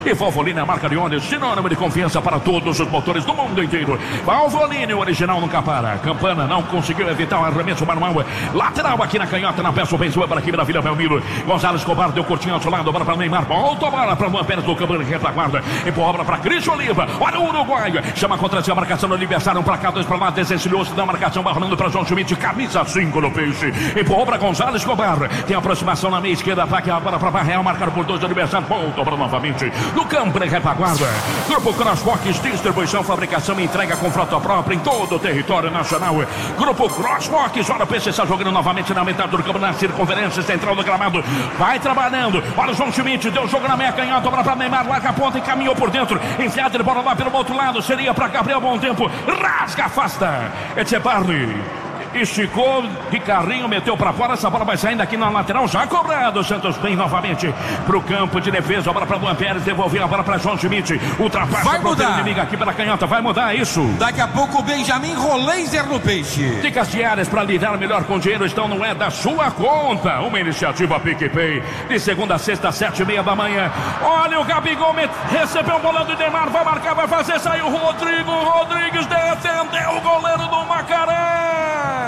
E Valvoline é a marca de ônibus, sinônimo de confiança para todos os motores do mundo inteiro. Valvoline, o original nunca para. Campana não conseguiu evitar o arremesso manual. Lateral aqui na canhota, na peça ofensiva para aqui da Vila Belmiro. Gonzalez Escobar deu curtinho ao seu lado, bola para Neymar. Volta a bola para Luan Pérez do Câmara de retaguarda. Empurra a bola para Cristian Oliva. Olha o Uruguai. Chama contra si a marcação do adversário. Para cá, dois para lá, desencilhou-se da marcação. Vai rolando para João Schmidt, camisa 5 no peixe. Empurrou para Gonzalez Escobar. Tem aproximação na meia esquerda. Ataque agora para Barreal, marcado por dois adversários. Volta para novamente. No campo de retaguarda. Grupo Crossbox, distribuição, fabricação e entrega com frota própria em todo o território nacional. Grupo Crossbox, olha o PC está jogando novamente na metade do campo, na circunferência central do gramado. Vai trabalhando. Olha o João Schmidt, deu jogo na meia canhota, bola para Neymar, larga a ponta e caminhou por dentro. Enfiado de bola lá pelo outro lado, seria para Gabriel Bom Tempo. Rasga, afasta. Etchebarri. Esticou de carrinho, meteu para fora. Essa bola vai saindo aqui na lateral. Já cobrado. Santos vem novamente para o campo de defesa. A bola para Luan Pérez. Devolveu a bola para João Schmidt. Ultrapassa. Vai mudar. O inimigo aqui pela canhota. Vai mudar isso. Daqui a pouco o Benjamin Roleiser no peixe. Dicas diárias para lidar melhor com dinheiro estão no É da Sua Conta. Uma iniciativa PicPay. De segunda a sexta, 7h30 da manhã. Olha o Gabigol. Recebeu o bola do Neymar. Vai marcar, vai fazer. Saiu o Rodrigo. Rodrigues defendeu o goleiro do Macaré.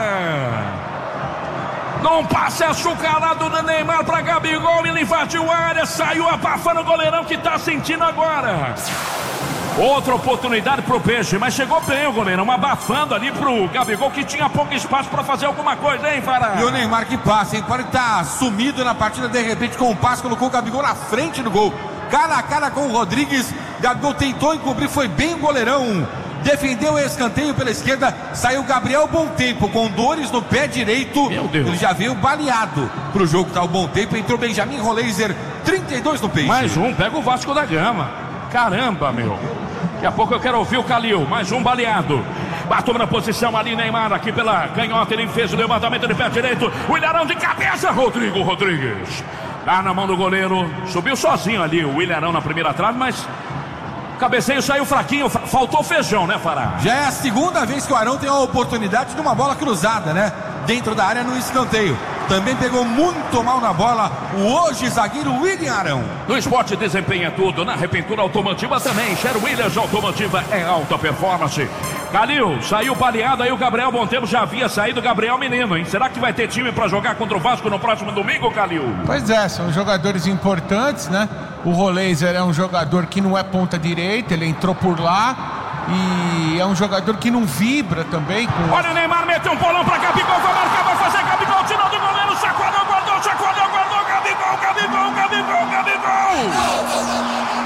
Não passe açucarado do Neymar para Gabigol. Ele invadiu a área, saiu abafando o goleirão que está sentindo agora. Outra oportunidade pro Peixe, mas chegou bem o goleirão, abafando ali pro Gabigol, que tinha pouco espaço para fazer alguma coisa, hein, Fará? E o Neymar que passa, hein? Pode estar sumido na partida, de repente com o passe, colocou o Gabigol na frente do gol. Cara a cara com o Rodrigues. Gabigol tentou encobrir, foi bem o goleirão. Defendeu o escanteio pela esquerda. Saiu Gabriel Bom Tempo com dores no pé direito. Meu Deus. Ele já veio baleado pro jogo, tá o Bom Tempo. Entrou Benjamin Roleiser, 32 no peixe. Mais um, pega o Vasco da Gama. Caramba, meu. Daqui a pouco eu quero ouvir o Calil. Mais um baleado. Bateu na posição ali, Neymar aqui pela canhota. Ele fez o levantamento de pé direito. O Ilharão de cabeça, Rodrigo Rodrigues. Tá na mão do goleiro. Subiu sozinho ali o Ilharão na primeira trave, mas... o cabeceio saiu fraquinho, faltou feijão, né, Fará? Já é a segunda vez que o Arão tem a oportunidade de uma bola cruzada, né? Dentro da área no escanteio. Também pegou muito mal na bola o hoje zagueiro William Arão. No esporte desempenha tudo, na Repentura Automotiva também. Sher Williams Automotiva é alta performance. Calil, saiu baleado aí o Gabriel Bom Tempo, já havia saído o Gabriel Menino, hein? Será que vai ter time para jogar contra o Vasco no próximo domingo, Calil? Pois é, são jogadores importantes, né? O Roleiser é um jogador que não é ponta direita, ele entrou por lá e é um jogador que não vibra também. Olha o Neymar, meteu um bolão para Gabigol, vai marcar, vai fazer Gabigol, tirou do goleiro, chacoalhou, guardou, Gabigol.